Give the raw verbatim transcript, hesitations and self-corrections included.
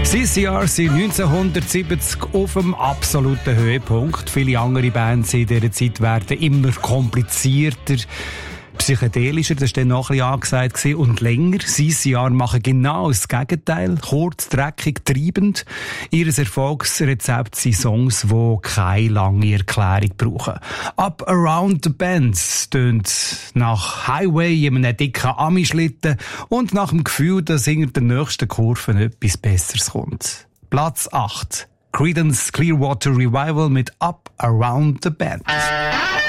C C R sind neunzehnhundertsiebzig auf dem absoluten Höhepunkt. Viele andere Bands in dieser Zeit werden immer komplizierter, psychedelischer, das war dann noch ein bisschen angesagt und länger. C C R machen genau das Gegenteil. Kurz, dreckig, treibend. Ihr Erfolgsrezept sind Songs, die keine lange Erklärung brauchen. Up Around the Bend tönt nach Highway in einem dicken Ami-Schlitten und nach dem Gefühl, dass hinter der nächsten Kurve etwas Besseres kommt. Platz acht. Creedence Clearwater Revival mit Up Around the Bend.